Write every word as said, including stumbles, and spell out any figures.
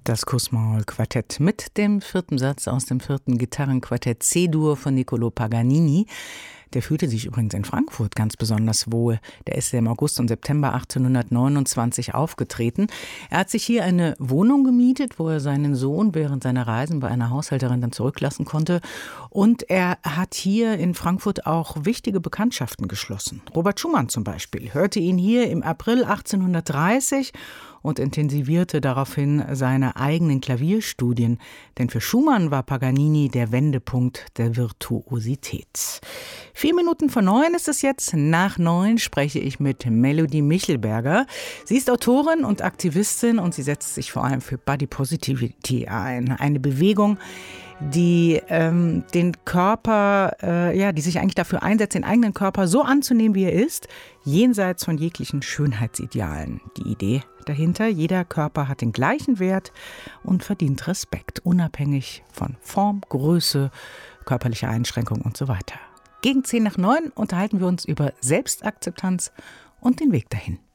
Das Kussmaul-Quartett mit dem vierten Satz aus dem vierten Gitarrenquartett C-Dur von Niccolò Paganini. Der fühlte sich übrigens in Frankfurt ganz besonders wohl. Der ist im August und September achtzehnhundertneunundzwanzig aufgetreten. Er hat sich hier eine Wohnung gemietet, wo er seinen Sohn während seiner Reisen bei einer Haushälterin dann zurücklassen konnte. Und er hat hier in Frankfurt auch wichtige Bekanntschaften geschlossen. Robert Schumann zum Beispiel hörte ihn hier im April achtzehnhundertdreißig und intensivierte daraufhin seine eigenen Klavierstudien. Denn für Schumann war Paganini der Wendepunkt der Virtuosität. Vier Minuten vor neun ist es jetzt. Nach neun spreche ich mit Melody Michelberger. Sie ist Autorin und Aktivistin und sie setzt sich vor allem für Body Positivity ein. Eine Bewegung, die ähm, den Körper, äh, ja, die sich eigentlich dafür einsetzt, den eigenen Körper so anzunehmen, wie er ist, jenseits von jeglichen Schönheitsidealen. Die Idee dahinter: jeder Körper hat den gleichen Wert und verdient Respekt, unabhängig von Form, Größe, körperlicher Einschränkung und so weiter. Gegen zehn nach neun unterhalten wir uns über Selbstakzeptanz und den Weg dahin.